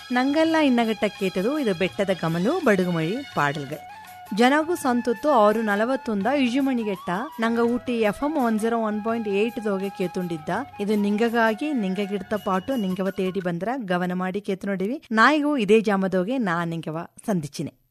ನಂಗೆಲ್ಲ ಇನ್ನಗಟ್ಟ ಕೇತದು ಇದು ಬೆಟ್ಟದ ಗಮಲು ಬಡುಗುಮಳಿ ಪಾಡಲ್ಗೆ ಜನಗೂ ಸಂತುತ್ತು 6:41 ಇಜುಮಣಿಗೆಟ್ಟ ನಂಗ ಊಟಿ FM 101.8 ದೋಗೆ ಕೇತುಂಡಿದ್ದ ಇದು ನಿಂಗಗಾಗಿ ನಿಂಗಗಿಡ್ತ ಪಾಟು ನಿಂಗವ ತೇಡಿ ಬಂದ್ರ ಗವನ ಮಾಡಿ ಕೇತು ನೋಡಿವಿ ನಾಯಿಗೂ ಇದೇ ಜಾಮದೋಗೆ ನಾ ನಿಂಗವ ಸಂದಿಚಿನೆ.